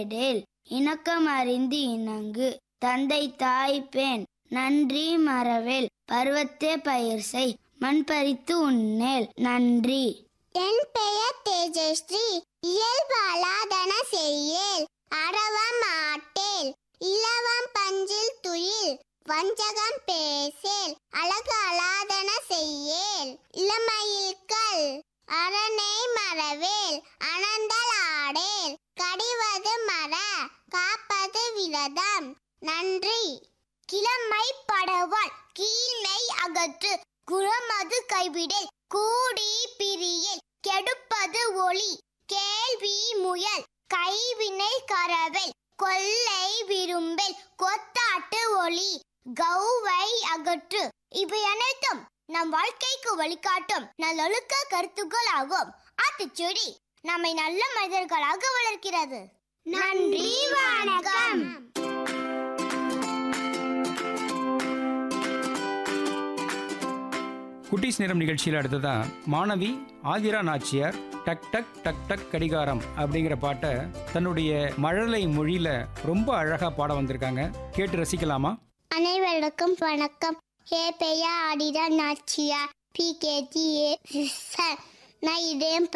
கேடேல் இணக்கம் அறிந்து இணங்கு தந்தை தாய் பேன் நன்றி மறவேல் பருவத்தே பயிர் செய் மண் பறித்து உண்ணேல் நன்றி. என் பெயர் தேஜஸ்ரீ. இயல்பாலாதன செய்யேல் அறவம் ஆட்டேல் இலவம் பஞ்சில் துயில் வஞ்சகம் பேசேல் அழகு அலாதன செய்யேல் இளமயில்கள் அரணை மறவேல் அனந்தல் ஆடேல் கடிவது மர காப்பது விரதம் நன்றி. கிழமை படவால் கீழ்மை அகற்று குறமது கைவிடேல் கூடி பிரியேல் கெடுப்பது ஒளி கேள்வி முயல் கைவினை கரவேல் கொல்லை விரும்பேல் கொத்தாட்டு ஒளி கௌவை அகற்று. இவை அனைத்தும் நம் வாழ்க்கைக்கு வழிகாட்டும் நல்லொழுக்க கருத்துக்கள் ஆகும். ஆத்திச்செடி நம்மை நல்ல மனிதர்களாக வளர்க்கிறது. நன்றி, வணக்கம். குட்டீஸ் நேரம் நிகழ்ச்சியில் அடுத்ததா மாணவி ஆதிரா நாச்சியார் டக் டக் டக் டக் கடிகாரம் அப்படிங்கிற பாட்டை தன்னுடைய மழலை மொழியில ரொம்ப அழகா பாட வந்திருக்காங்க. கேட்டு ரசிக்கலாமா? அனைவருக்கும் வணக்கம். பெயர் ஆதிரா நாச்சியார். PKG நான் இதயம்